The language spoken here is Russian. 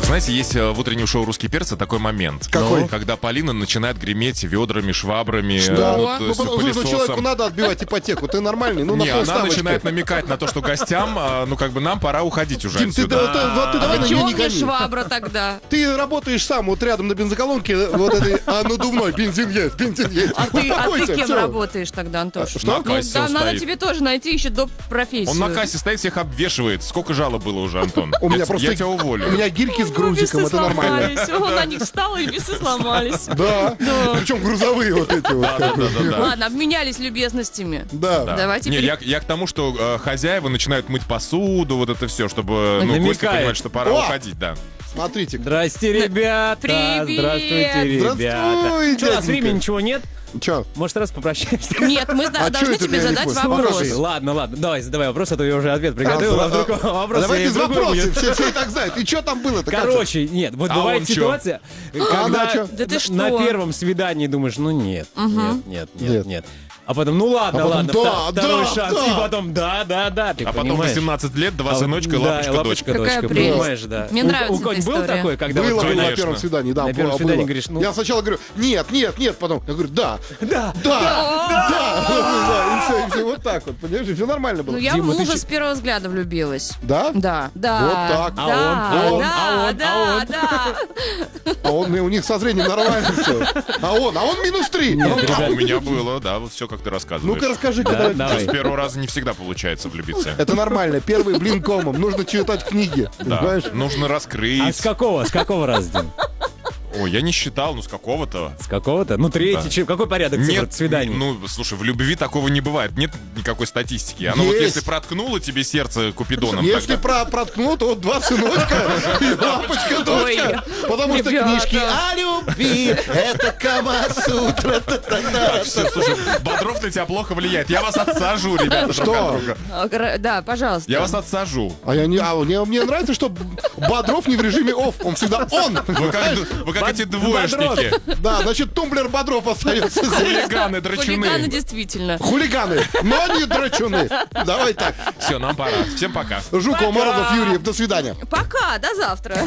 Знаете, есть в утреннем шоу «Русский перец» такой момент. Какой? Когда Полина начинает греметь ведрами, швабрами, Что? вот, Слушай, ну человеку надо отбивать ипотеку. Ты нормальный? Ну, на Не, она полставочки. начинает намекать на то, что гостям, ну, как бы нам пора уходить уже Дим, ты отсюда. давай на нее Чего не мне гони. швабра тогда? Ты работаешь сам вот рядом на бензоколонке, вот этой, надувной, бензин есть. А ты Успокойся, кем всё. работаешь тогда, Антош? Что? На Ну, кассе да, он надо стоит. тебе тоже найти еще доп. профессию. Он на кассе стоит, всех обвешивает. Сколько жалоб было уже, Антон? У меня Я просто... тебя уволю. У меня гирьки с Ну, грузиком, весы это нормально. сломались. Он на них встал, и весы сломались. Да, причем грузовые вот эти вот. Да. Ладно, обменялись любезностями. Да. Давайте Не, пере- я к тому, что хозяева начинают мыть посуду, вот это все, чтобы гости Намекает. понимали, что пора О! уходить, да. Смотрите. Здрасте, ребята. Привет. Здравствуйте, ребята. Здравствуй, Что, у нас дяденька. времени ничего нет? Че? Может, раз попрощаемся? Нет, мы А должны чё это тебе я не задать понял? вопрос. Слушай, ладно, давай задавай вопрос, а то я уже ответ приготовил. Вопрос Давай без другой вопросов, будет. все и так знают. И что там было-то? как же? Короче, нет, вот А бывает он чё? ситуация, когда она чё? Да ты что? на первом свидании думаешь, ну нет. А потом, ну ладно, А потом, ладно, да, второй да, шанс, да. и потом, да, ты А потом понимаешь? 18 лет, 2 сыночка, Да, лапочка, дочка. лапочка, Какая дочка, прелесть. понимаешь, да. Мне нравится У эта кого-нибудь был история. такой, когда Было, вот было на конечно. первом свидании, да, На первом было. свидании говоришь, ну- Я сначала говорю, нет, потом я говорю, да, да, да, и все, вот так вот, понимаешь, и все нормально было. Ну, я в Дима, ты мужа чё- с первого взгляда влюбилась. Да? Да. Вот так. А у них со зрением нормально все. А он -3. А у меня было, да, вот все, как ты рассказываешь. Ну-ка расскажи-ка. Да, давай. давай. С первого раза не всегда получается влюбиться. Это нормально. Первый блин комом. Нужно читать книги. Да, Понимаешь? нужно А раскрыть. с какого раза, Дим? Ой, я не считал, ну с какого-то. С какого-то? Ну, третий, какой порядок цифр Нет, свиданий? ну, слушай, в любви такого не бывает. Нет никакой статистики. Оно вот Есть. если проткнуло тебе сердце купидоном, Если тогда... проткнул, то вот 2 сыночка и лапочка, дочка. Потому что ребята. книжки о любви, это Камасутра. Слушай, Бодров на тебя плохо влияет. Я вас отсажу, ребята, друг Что? от друга. Да, пожалуйста. Я вас отсажу. Мне нравится, что Бодров не в режиме офф. Он всегда он. Вы как эти двоечники. Да, значит, тумблер Бодров остается здесь. Хулиганы, Хулиганы драчуны. действительно. Хулиганы, но не драчуны. Давай так. Все, нам пора. Всем пока. Жуков, Морозов, Юрьев, до свидания. Пока, до завтра.